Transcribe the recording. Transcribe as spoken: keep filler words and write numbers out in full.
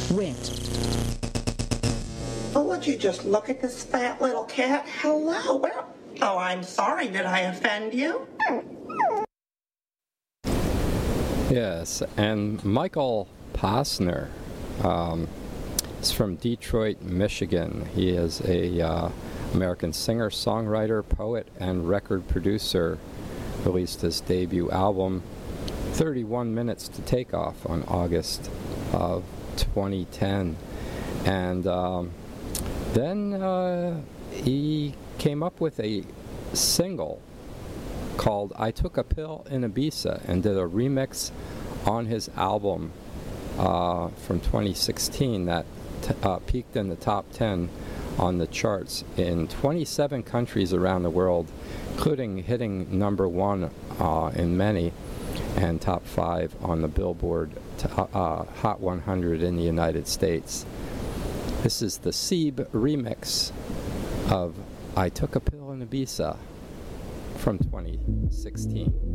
went. Oh, would you just look at this fat little cat? Hello. Where? Oh, I'm sorry. Did I offend you? Yes, and Michael Posner um, is from Detroit, Michigan. He is a uh, American singer, songwriter, poet, and record producer. Released his debut album, thirty-one Minutes to Take Off, on August of twenty ten. And um, then uh, he came up with a single called I Took a Pill in Ibiza and did a remix on his album uh, from twenty sixteen that t- uh, peaked in the top ten on the charts in twenty-seven countries around the world, including hitting number one uh, in many and top five on the Billboard t- uh, Hot one hundred in the United States. This is the Sebe remix of I Took a Pill in Ibiza from twenty sixteen.